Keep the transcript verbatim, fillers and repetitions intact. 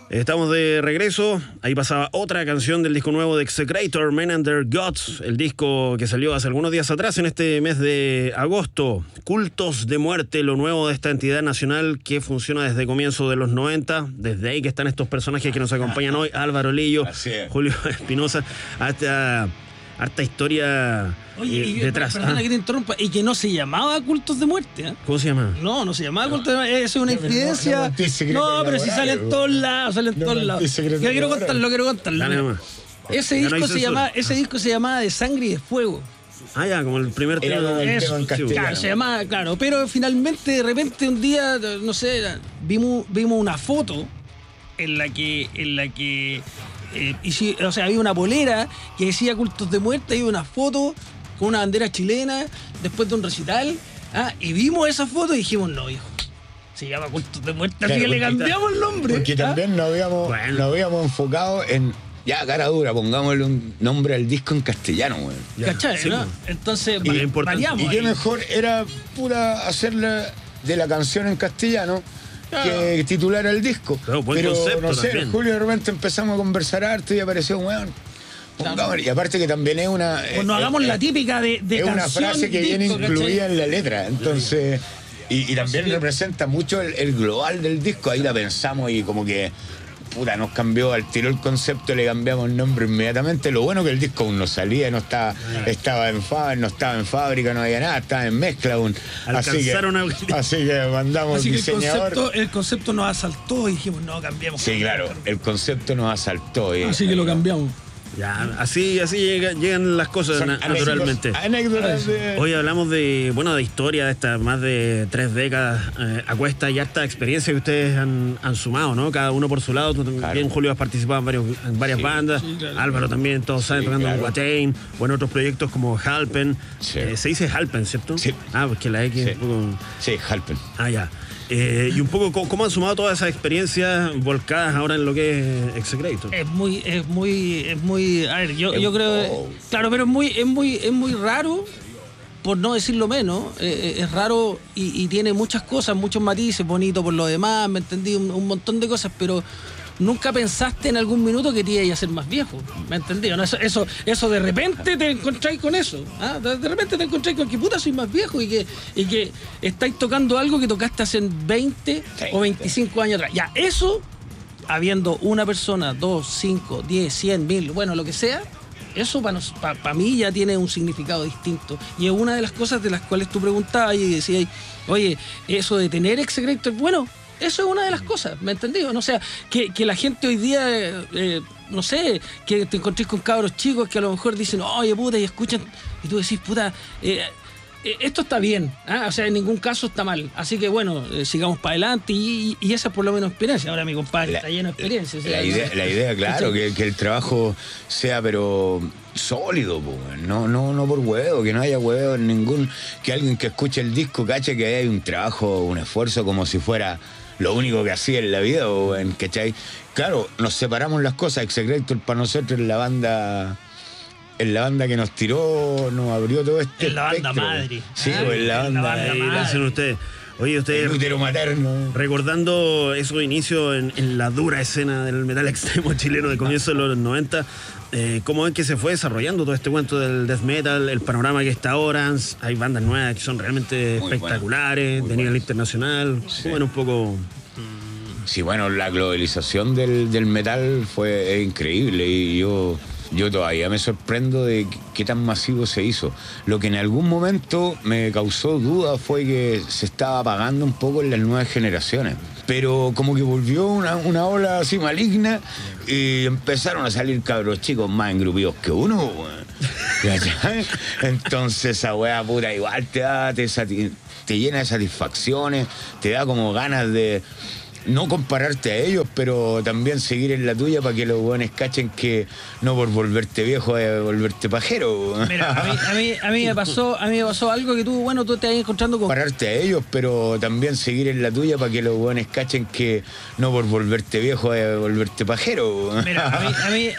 Estamos de regreso. Ahí pasaba otra canción del disco nuevo de Execrator, Men Under Gods, el disco que salió hace algunos días atrás en este mes de agosto. Cultos de Muerte, lo nuevo de esta entidad nacional que funciona desde comienzo de los noventa. Desde ahí que están estos personajes que nos acompañan hoy: Álvaro Lillo, Julio Espinosa, hasta harta historia. Oye, eh, y, detrás. perdona ah. que te interrumpa, y que no se llamaba Cultos de Muerte, ¿eh? ¿Cómo se llama? No, no se llamaba Cultos de Muerte, eso es una No, pero infidencia. no, No, no, pero si sale en todos lados, sale en No, todos no, lados. no, secreto Yo quiero laboral. contarlo, quiero contarlo. Dale nomás. Ese Ya no hay disco se censura. llama, ese disco se llamaba De Sangre y de Fuego. Ah, ya, como el primer Era tema. como el Eso, tema en sí, castellano. Claro, se llamaba, claro, pero finalmente de repente un día, no sé, vimos, vimos una foto en la que, en la que, eh, y sí, o sea, había una polera que decía Cultos de Muerte, había una foto con una bandera chilena después de un recital, ah, y vimos esa foto y dijimos, no, hijo, se llama Cultos de Muerte, Claro, así que le porque- cambiamos el nombre. Porque ¿ah? también nos habíamos, Bueno. nos habíamos enfocado en. Ya, cara dura, pongámosle un nombre al disco en castellano, güey. Ya, ¿Cachai, sí, no? pues. Entonces, Y va- es importante. variamos Y qué ahí. mejor era pura hacerla de la canción en castellano que titular el disco. Claro, buen Pero concepto no sé, también. Julio de repente empezamos a conversar harto y apareció un weón. pongámosle. Y aparte que también es una. Pues no eh, hagamos eh, la típica de, de es una canción, frase que viene disco, ¿cachai? incluida en la letra. Entonces. Y, y también Así que- representa mucho el, el global del disco. Ahí la pensamos y como que. Puta, nos cambió al tiro el concepto, le cambiamos el nombre inmediatamente. Lo bueno que el disco aún no salía, no estaba, estaba en fábrica, no estaba en fábrica, no había nada, estaba en mezcla aún. Así que, Alcanzaron a- así que mandamos Así que el diseñador. concepto, el concepto nos asaltó y dijimos, no, cambiamos. Sí, claro, el concepto nos asaltó. y- Así que lo cambiamos. Ya, así, así llega- llegan las cosas Son na- naturalmente. Anécdotas de. Hoy hablamos de, bueno, de historia de estas más de tres décadas eh, a cuesta y harta experiencia que ustedes han, han sumado, ¿no? Cada uno por su lado. Tú también, Claro. Julio, has participado en, varios, en varias Sí, bandas. sí, claro. Álvaro también, todos saben, Sí, tocando claro. en Watain o en otros proyectos como Halpen. Sí. Eh, se dice Halpen, ¿cierto? Sí. Ah, porque la X Sí. es un poco... Sí, Halpen. Ah, ya. Eh, y un poco, ¿cómo, cómo han sumado todas esas experiencias volcadas ahora en lo que es Execrator? Es muy, es muy, es muy. A ver, yo, Es yo un creo. poco. Claro, pero es muy, es muy, es muy raro, por no decirlo menos. eh, es raro y, y tiene muchas cosas, muchos matices, bonito por lo demás, me entendí, un, un montón de cosas, pero nunca pensaste en algún minuto que te ibas a ser más viejo. ¿Me entendí? ¿No? Eso, eso, eso de repente te encontráis con eso. ¿ah? De, de repente te encontráis con que puta soy más viejo y que, y que estáis tocando algo que tocaste hace veinte o veinticinco años atrás. Ya, eso, habiendo una persona, dos, cinco, diez, cien, mil, bueno, lo que sea, eso para pa, pa mí ya tiene un significado distinto. Y es una de las cosas de las cuales tú preguntabas y decías, oye, eso de tener Execrator, bueno, eso es una de las cosas, ¿me entendí? No, o sea, que, que la gente hoy día, eh, no sé, que te encontrés con cabros chicos que a lo mejor dicen, oye, puta, y escuchan, y tú decís, puta, eh, eh, esto está bien, ¿ah? O sea, en ningún caso está mal. Así que bueno, eh, sigamos para adelante y, y esa es por lo menos experiencia. Ahora mi compadre La- está lleno de experiencia. o sea, La ¿no? idea, la idea, claro, que, que el trabajo sea pero sólido, po, weón. no, no, no por huevo, que no haya huevo en ningún, que alguien que escuche el disco cache que hay un trabajo, un esfuerzo como si fuera lo único que hacía en la vida, po, weón, ¿cachai? Claro, nos separamos las cosas, Execrator para nosotros es la banda. En la banda que nos tiró, nos abrió todo este. Es la banda espectro. madre. Sí, Ah, pues, la es la banda. banda Ahí madre. lo hacen ustedes. Oye, El ustedes... útero materno. Recordando esos inicios en, en la dura escena del metal extremo chileno de comienzo de los noventa, eh, ¿cómo es que se fue desarrollando todo este cuento del death metal, el panorama que está ahora? Hay bandas nuevas que son realmente Muy espectaculares, buenas, de muy nivel buenas. internacional. Sí. Bueno, un poco... Sí, bueno, la globalización del, del metal fue increíble y yo, yo todavía me sorprendo de qué tan masivo se hizo. Lo que en algún momento me causó duda fue que se estaba apagando un poco en las nuevas generaciones. Pero como que volvió una, una ola así maligna y empezaron a salir cabros chicos más engrupidos que uno, weón. ¿Cachai? Entonces esa weá puta igual te da, te, sati- te llena de satisfacciones, te da como ganas de no compararte a ellos, pero también seguir en la tuya para que los buenos cachen que no por volverte viejo es volverte pajero. Mira, a mí, a mí, a mí me pasó, a mí me pasó algo que tú, bueno, tú te vas encontrando con Compararte a ellos, pero también seguir en la tuya para que los buenos cachen que no por volverte viejo es volverte pajero. Mira, a mí, a mí,